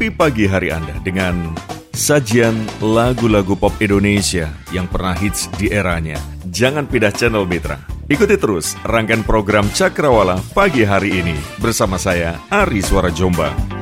Isi pagi hari Anda dengan sajian lagu-lagu pop Indonesia yang pernah hits di eranya. Jangan pindah channel mitra. Ikuti terus rangkaian program Cakrawala pagi hari ini bersama saya, Ari Suara Jombang.